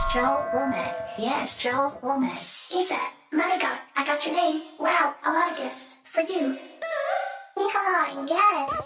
Astro Woman. The Astro Woman. Isa, my God, I got your name. Wow, a lot of gifts for you. Yes.